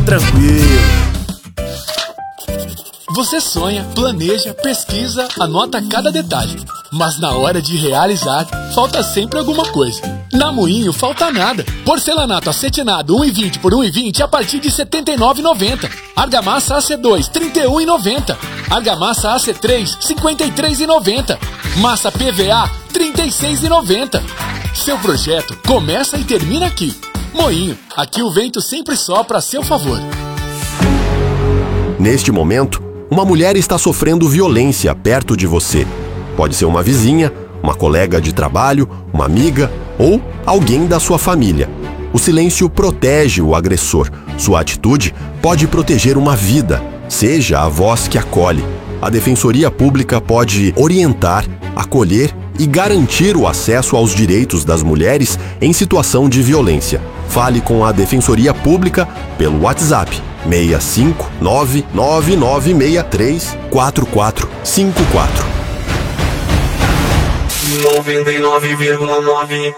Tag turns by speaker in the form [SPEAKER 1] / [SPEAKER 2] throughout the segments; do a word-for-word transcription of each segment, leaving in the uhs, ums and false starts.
[SPEAKER 1] Tranquilo.
[SPEAKER 2] Você sonha, planeja, pesquisa, anota cada detalhe. Mas na hora de realizar, falta sempre alguma coisa. Na Moinho falta nada. Porcelanato acetinado um e vinte por um e vinte a partir de setenta e nove reais e noventa centavos. Argamassa A C dois, trinta e um reais e noventa centavos. Argamassa A C três, cinquenta e três reais e noventa centavos. Massa P V A, trinta e seis reais e noventa centavos. Seu projeto começa e termina aqui. Moinho, aqui o vento sempre sopra a seu favor.
[SPEAKER 3] Neste momento, uma mulher está sofrendo violência perto de você. Pode ser uma vizinha, uma colega de trabalho, uma amiga ou alguém da sua família. O silêncio protege o agressor. Sua atitude pode proteger uma vida, seja a voz que acolhe. A Defensoria Pública pode orientar, acolher e garantir o acesso aos direitos das mulheres em situação de violência. Fale com a Defensoria Pública pelo WhatsApp seis cinco nove nove nove seis três quatro quatro cinco quatro.
[SPEAKER 4] noventa e nove vírgula nove.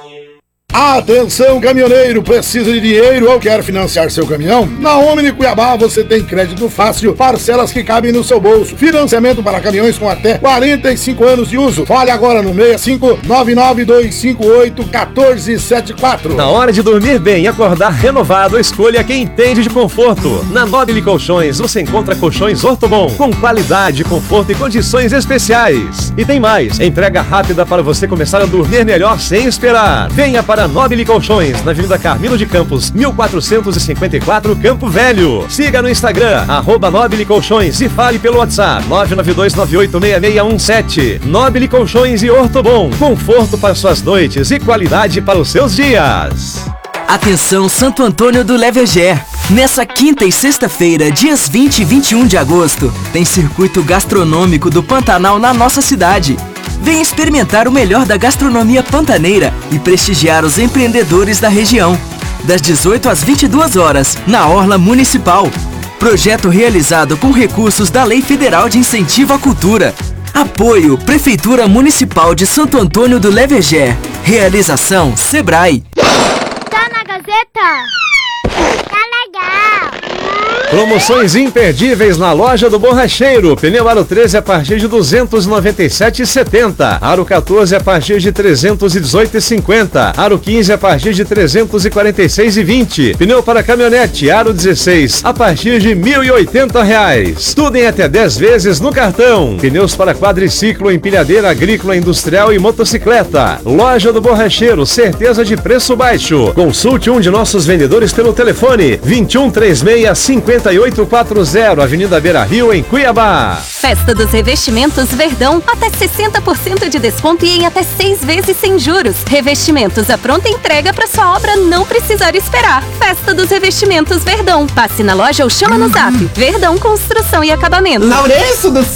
[SPEAKER 1] Atenção, caminhoneiro, precisa de dinheiro ou quer financiar seu caminhão? Na Omni Cuiabá você tem crédito fácil, parcelas que cabem no seu bolso, financiamento para caminhões com até quarenta e cinco anos de uso. Fale agora no seis cinco nove nove dois cinco oito um quatro sete quatro.
[SPEAKER 5] Na hora de dormir bem e acordar renovado, escolha quem entende de conforto. Na Nobile Colchões você encontra colchões Ortobon com qualidade, conforto e condições especiais. E tem mais, entrega rápida para você começar a dormir melhor sem esperar. Venha para Nobile Colchões, na Avenida Carmilo de Campos, mil quatrocentos e cinquenta e quatro, Campo Velho. Siga no Instagram, arroba Nobile Colchões e fale pelo WhatsApp nove nove dois nove oito seis seis um sete. Nobile Colchões e Ortobon, conforto para suas noites e qualidade para os seus dias.
[SPEAKER 6] Atenção, Santo Antônio do Leveger. Nessa quinta e sexta-feira, dias vinte e vinte e um de agosto, tem circuito gastronômico do Pantanal na nossa cidade. Venha experimentar o melhor da gastronomia pantaneira e prestigiar os empreendedores da região. Das dezoito às vinte e duas horas, na Orla Municipal. Projeto realizado com recursos da Lei Federal de Incentivo à Cultura. Apoio Prefeitura Municipal de Santo Antônio do Leveger. Realização Sebrae.
[SPEAKER 7] Tá na Gazeta? Tá legal!
[SPEAKER 5] Promoções imperdíveis na loja do Borracheiro. Pneu Aro treze a partir de duzentos e noventa e sete reais e setenta centavos. Aro quatorze a partir de trezentos e dezoito reais e cinquenta centavos. Aro quinze a partir de trezentos e quarenta e seis reais e vinte centavos. Pneu para caminhonete Aro dezesseis a partir de mil e oitenta reais. Tudo em até dez vezes no cartão. Pneus para quadriciclo, empilhadeira agrícola, industrial e motocicleta. Loja do Borracheiro, certeza de preço baixo. Consulte um de nossos vendedores pelo telefone vinte e um, trinta e seis, cinquenta e oito quarenta, Avenida Beira Rio, em Cuiabá.
[SPEAKER 8] Festa dos Revestimentos Verdão, até sessenta por cento de desconto e em até seis vezes sem juros. Revestimentos à pronta entrega para sua obra não precisar esperar. Festa dos Revestimentos Verdão. Passe na loja ou chama no zap. Verdão Construção e Acabamento.
[SPEAKER 9] Laurenço do